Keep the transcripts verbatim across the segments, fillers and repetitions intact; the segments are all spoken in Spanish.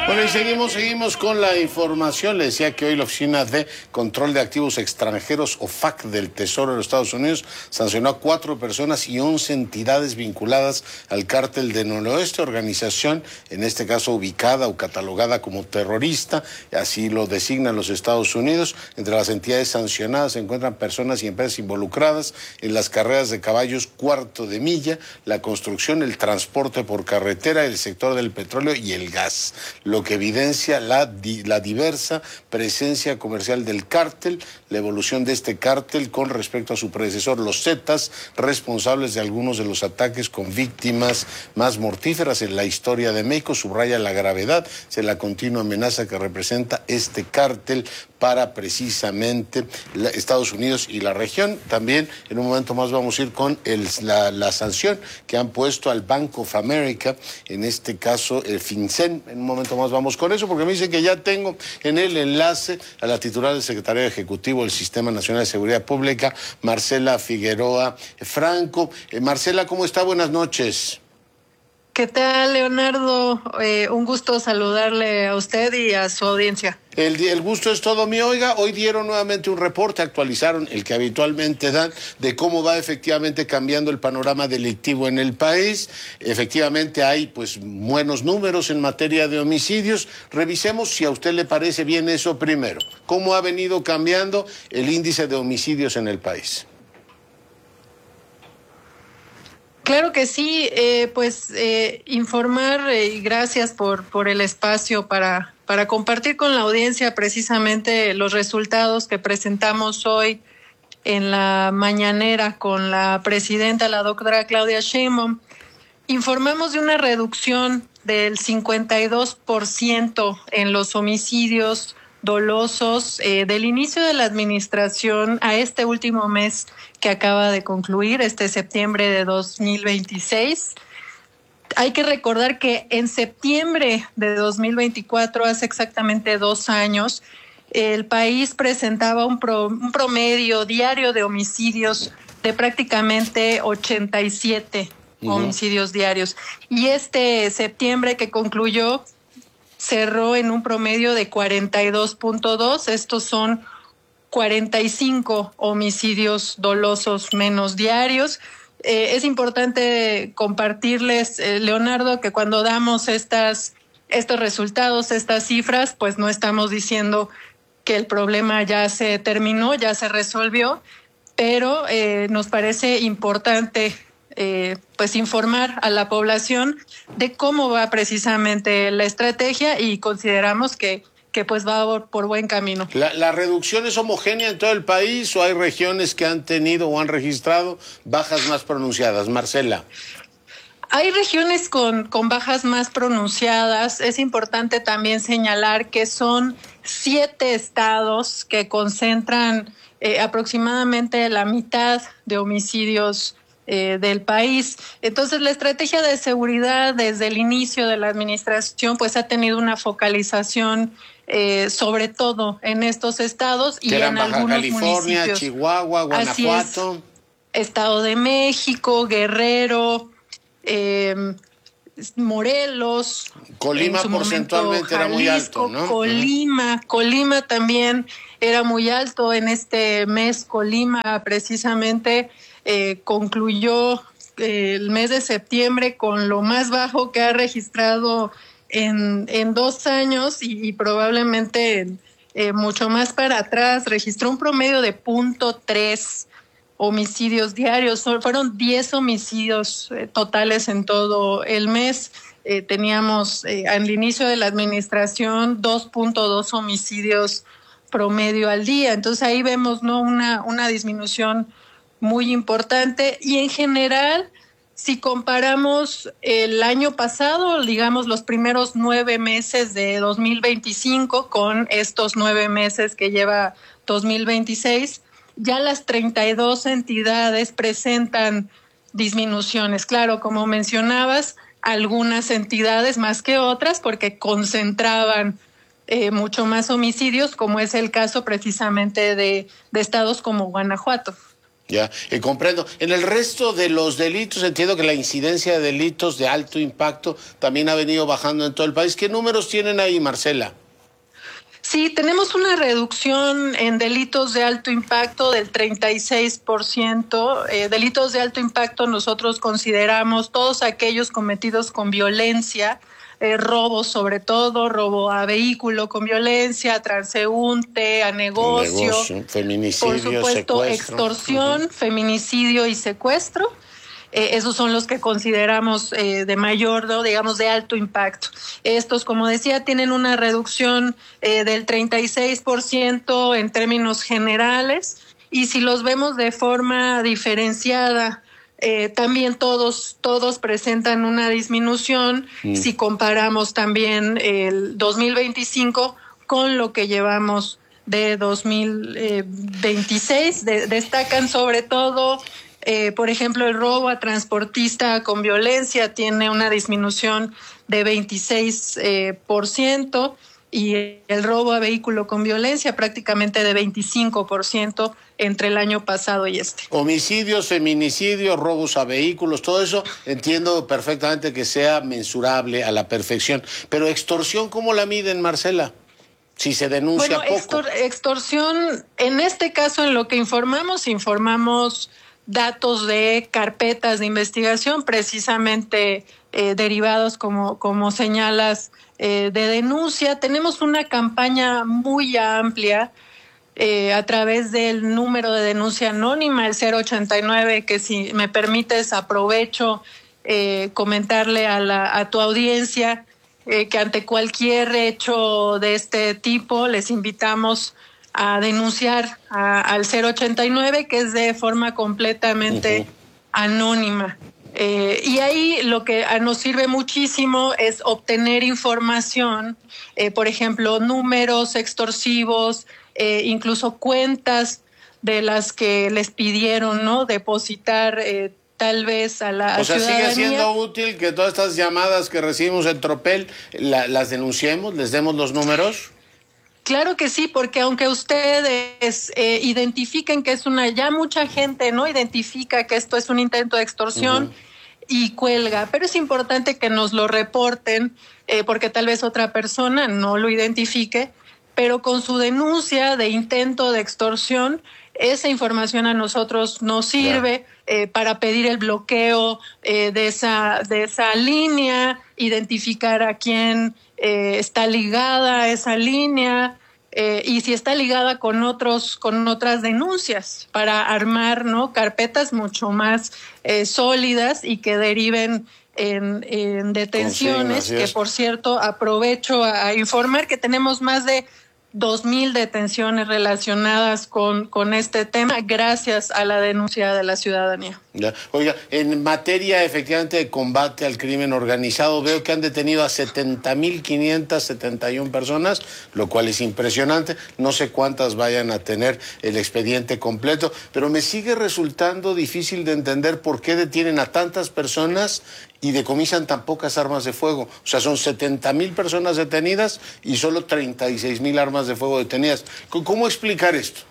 Bueno, y seguimos, seguimos con la información. Le decía que hoy la Oficina de Control de Activos Extranjeros, O F A C, del Tesoro de los Estados Unidos, sancionó a cuatro personas y once entidades vinculadas al cártel de Noroeste, organización, en este caso ubicada o catalogada como terrorista, así lo designan los Estados Unidos. Entre las entidades sancionadas se encuentran personas y empresas involucradas en las carreras de caballos cuarto de milla, la construcción, el transporte por carretera, el sector del petróleo y el gas, lo que evidencia la, di, la diversa presencia comercial del cártel, la evolución de este cártel con respecto a su predecesor, los Zetas, responsables de algunos de los ataques con víctimas más mortíferas en la historia de México. Subraya la gravedad de la continua amenaza que representa este cártel para precisamente la, Estados Unidos y la región. También en un momento más vamos a ir con el, la, la sanción que han puesto al Bank of America, en este caso el FinCEN. En un momento más vamos con eso, porque me dicen que ya tengo en el enlace a la titular del Secretario Ejecutivo del Sistema Nacional de Seguridad Pública, Marcela Figueroa Franco. Eh, Marcela, ¿cómo está? Buenas noches. ¿Qué tal, Leonardo? Eh, un gusto saludarle a usted y a su audiencia. El, el gusto es todo mío. Oiga, hoy dieron nuevamente un reporte, actualizaron el que habitualmente dan, de cómo va efectivamente cambiando el panorama delictivo en el país. Efectivamente hay pues buenos números en materia de homicidios. Revisemos si a usted le parece bien eso primero. ¿Cómo ha venido cambiando el índice de homicidios en el país? Claro que sí, eh, pues eh, informar y eh, gracias por, por el espacio para, para compartir con la audiencia precisamente los resultados que presentamos hoy en la mañanera con la presidenta, la doctora Claudia Sheinbaum. Informamos de una reducción del cincuenta y dos por ciento en los homicidios dolosos eh, del inicio de la administración a este último mes que acaba de concluir, este septiembre de dos mil veintiséis. Hay que recordar que en septiembre de dos mil veinticuatro, hace exactamente dos años, el país presentaba un, pro, un promedio diario de homicidios de prácticamente ochenta y siete uh-huh. homicidios diarios. Y este septiembre que concluyó cerró en un promedio de cuarenta y dos punto dos. Estos son cuarenta y cinco homicidios dolosos menos diarios. Eh, es importante compartirles, eh, Leonardo, que cuando damos estas, estos resultados, estas cifras, pues no estamos diciendo que el problema ya se terminó, ya se resolvió, pero eh, nos parece importante Eh, pues informar a la población de cómo va precisamente la estrategia y consideramos que, que pues va por, por buen camino. ¿La, ¿La reducción es homogénea en todo el país o hay regiones que han tenido o han registrado bajas más pronunciadas? Marcela. Hay regiones con, con bajas más pronunciadas. Es importante también señalar que son siete estados que concentran eh, aproximadamente la mitad de homicidios Eh, del país. Entonces, la estrategia de seguridad desde el inicio de la administración pues ha tenido una focalización eh, sobre todo en estos estados y en Baja algunos California, municipios. Chihuahua, Guanajuato. Así es, Estado de México, Guerrero, eh, Morelos. Colima porcentualmente era muy alto, ¿no? Colima, uh-huh. Colima también era muy alto en este mes. Colima precisamente Eh, concluyó eh, el mes de septiembre con lo más bajo que ha registrado en, en dos años y, y probablemente eh, mucho más para atrás. Registró un promedio de punto tres homicidios diarios. Fueron diez homicidios eh, totales en todo el mes. Eh, teníamos eh, al inicio de la administración dos punto dos homicidios promedio al día. Entonces ahí vemos no una, una disminución muy importante y en general, si comparamos el año pasado, digamos los primeros nueve meses de dos mil veinticinco con estos nueve meses que lleva dos mil veintiséis, ya las treinta y dos entidades presentan disminuciones. Claro, como mencionabas, algunas entidades más que otras porque concentraban eh, mucho más homicidios, como es el caso precisamente de, de estados como Guanajuato. Ya, eh, comprendo. En el resto de los delitos, entiendo que la incidencia de delitos de alto impacto también ha venido bajando en todo el país. ¿Qué números tienen ahí, Marcela? Sí, tenemos una reducción en delitos de alto impacto del treinta y seis por ciento. Eh, delitos de alto impacto nosotros consideramos todos aquellos cometidos con violencia, eh, robos sobre todo, robo a vehículo con violencia, a transeúnte, a negocio, negocio feminicidio, por supuesto, secuestro. extorsión, uh-huh. feminicidio y secuestro. Eh, esos son los que consideramos eh, de mayor, ¿no? digamos, de alto impacto. Estos, como decía, tienen una reducción eh, del treinta y seis por ciento en términos generales, y si los vemos de forma diferenciada, eh, también todos, todos presentan una disminución mm. si comparamos también el dos mil veinticinco con lo que llevamos de dos mil veintiséis. De, destacan sobre todo... Eh, por ejemplo, el robo a transportista con violencia tiene una disminución de veintiséis por ciento y el robo a vehículo con violencia prácticamente de veinticinco por ciento entre el año pasado y este. Homicidios, feminicidios, robos a vehículos, todo eso entiendo perfectamente que sea mensurable a la perfección. Pero extorsión, ¿cómo la miden, Marcela? Si se denuncia bueno, poco. Extor- extorsión, en este caso, en lo que informamos, informamos datos de carpetas de investigación, precisamente eh, derivados, como, como señalas, eh, de denuncia. Tenemos una campaña muy amplia eh, a través del número de denuncia anónima, el cero ochenta y nueve, que si me permites aprovecho eh, comentarle a, la, a tu audiencia eh, que ante cualquier hecho de este tipo les invitamos a denunciar a, al cero ochenta y nueve, que es de forma completamente uh-huh. anónima. Eh, y ahí lo que nos sirve muchísimo es obtener información, eh, por ejemplo, números extorsivos, eh, incluso cuentas de las que les pidieron, ¿no?, depositar eh, tal vez a la o sea, ciudadanía. ¿sigue siendo útil que todas estas llamadas que recibimos en Tropel la, las denunciemos, les demos los números? Claro que sí, porque aunque ustedes eh, identifiquen que es una, ya mucha gente no identifica que esto es un intento de extorsión uh-huh. y cuelga, pero es importante que nos lo reporten eh, porque tal vez otra persona no lo identifique, pero con su denuncia de intento de extorsión, esa información a nosotros nos sirve yeah. eh, para pedir el bloqueo eh, de esa de esa línea, identificar a quién eh, está ligada a esa línea eh, y si está ligada con otros con otras denuncias para armar, ¿no?, carpetas mucho más eh, sólidas y que deriven en, en detenciones. Sí, que por cierto aprovecho a, a informar que tenemos más de dos mil detenciones relacionadas con, con este tema gracias a la denuncia de la ciudadanía. Ya. Oiga, en materia efectivamente de combate al crimen organizado, veo que han detenido a setenta mil quinientas setenta y una personas, lo cual es impresionante. No sé cuántas vayan a tener el expediente completo, pero me sigue resultando difícil de entender por qué detienen a tantas personas y decomisan tan pocas armas de fuego. O sea, son setenta mil personas detenidas y solo treinta y seis mil armas de fuego detenidas. ¿Cómo explicar esto?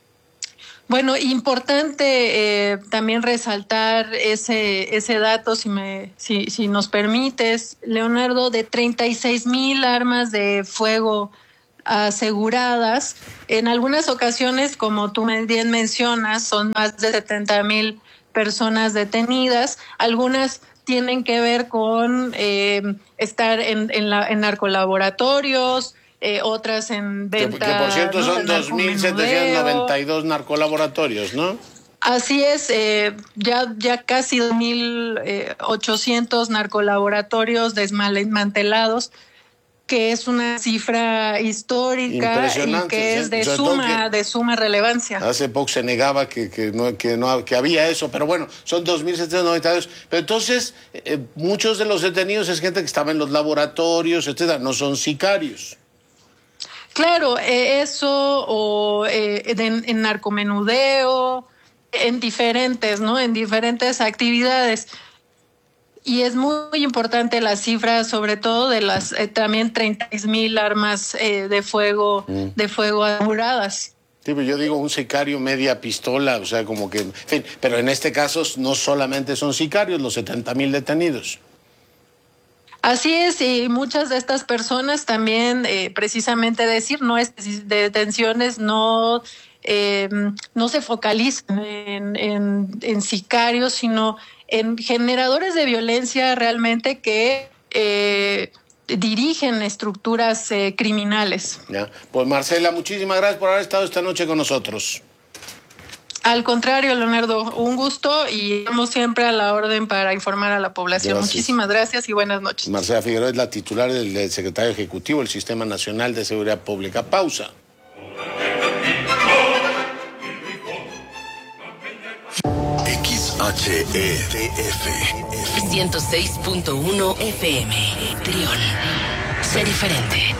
Bueno, importante eh, también resaltar ese ese dato, si me si si nos permites, Leonardo, de treinta y seis mil armas de fuego aseguradas. En algunas ocasiones, como tú bien mencionas, son más de setenta mil personas detenidas. Algunas tienen que ver con eh, estar en, en, la, en narcolaboratorios, eh, otras en venta. Que, que por cierto, ¿no?, son dos mil setecientos noventa y dos narcolaboratorios, ¿no? Así es, eh, ya, ya casi dos mil ochocientos narcolaboratorios desmantelados, que es una cifra histórica y que es de suma de suma relevancia. Hace poco se negaba que, que, no, que, no, que había eso, pero bueno, son dos mil setecientos noventa y dos. Pero entonces, eh, muchos de los detenidos es gente que estaba en los laboratorios, etcétera, no son sicarios. Claro, eh, eso o eh, en, en narcomenudeo, en diferentes, ¿no? En diferentes actividades. Y es muy importante la cifra, sobre todo de las eh, también treinta mil armas eh, de fuego, mm. de fuego aseguradas. Sí, pero yo digo un sicario media pistola, o sea, como que, en fin, pero en este caso no solamente son sicarios los setenta mil detenidos. Así es, y muchas de estas personas también, eh, precisamente decir, no es de detenciones, no, eh, no se focalizan en, en, en sicarios, sino en generadores de violencia realmente que eh, dirigen estructuras eh, criminales. Ya. Pues Marcela, muchísimas gracias por haber estado esta noche con nosotros. Al contrario, Leonardo, un gusto y estamos siempre a la orden para informar a la población. Gracias. Muchísimas gracias y buenas noches. Marcela Figueroa es la titular del, del secretario ejecutivo del Sistema Nacional de Seguridad Pública. Pausa. X H E D F ciento seis punto uno F M. Trión. Sé diferente.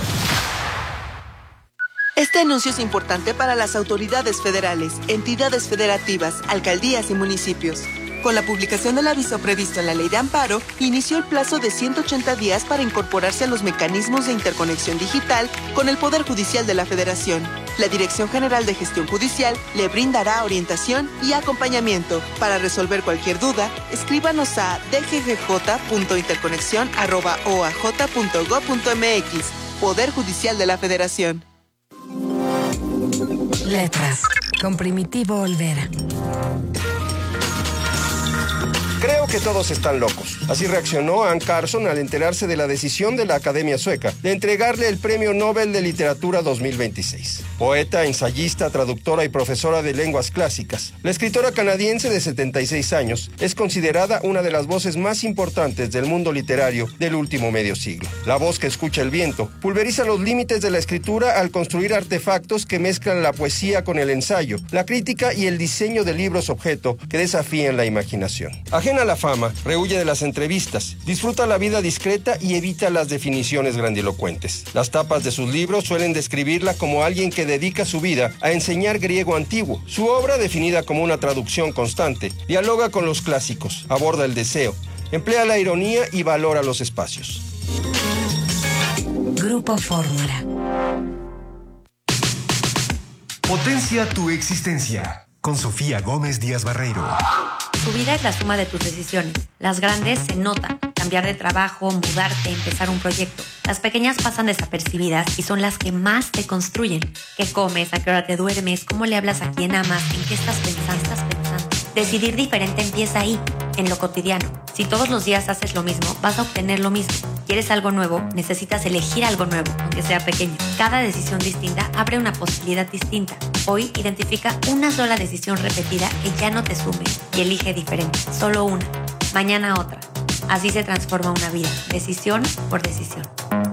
Este anuncio es importante para las autoridades federales, entidades federativas, alcaldías y municipios. Con la publicación del aviso previsto en la Ley de Amparo, inició el plazo de ciento ochenta días para incorporarse a los mecanismos de interconexión digital con el Poder Judicial de la Federación. La Dirección General de Gestión Judicial le brindará orientación y acompañamiento. Para resolver cualquier duda, escríbanos a d g g j punto interconexión arroba o a j punto gob punto m x. Poder Judicial de la Federación. Letras, con Primitivo Olvera. Creo que todos están locos. Así reaccionó Anne Carson al enterarse de la decisión de la Academia Sueca de entregarle el Premio Nobel de Literatura dos mil veintiséis. Poeta, ensayista, traductora y profesora de lenguas clásicas, la escritora canadiense de setenta y seis años es considerada una de las voces más importantes del mundo literario del último medio siglo. La voz que escucha el viento pulveriza los límites de la escritura al construir artefactos que mezclan la poesía con el ensayo, la crítica y el diseño de libros objeto que desafían la imaginación. Ajena a la fama, rehuye de las entrevistas, disfruta la vida discreta y evita las definiciones grandilocuentes. Las tapas de sus libros suelen describirla como alguien que dedica su vida a enseñar griego antiguo. Su obra, definida como una traducción constante, dialoga con los clásicos, aborda el deseo, emplea la ironía y valora los espacios. Grupo Fórmula. Potencia tu existencia con Sofía Gómez Díaz Barreiro. Tu vida es la suma de tus decisiones. Las grandes se notan. Cambiar de trabajo, mudarte, empezar un proyecto. Las pequeñas pasan desapercibidas y son las que más te construyen. ¿Qué comes? ¿A qué hora te duermes? ¿Cómo le hablas a quien amas? ¿En qué estás pensando? ¿Estás pensando? Decidir diferente empieza ahí, en lo cotidiano. Si todos los días haces lo mismo, vas a obtener lo mismo. ¿Quieres algo nuevo? Necesitas elegir algo nuevo, aunque sea pequeño. Cada decisión distinta abre una posibilidad distinta. Hoy identifica una sola decisión repetida que ya no te sume y elige diferente. Solo una. Mañana otra. Así se transforma una vida. Decisión por decisión.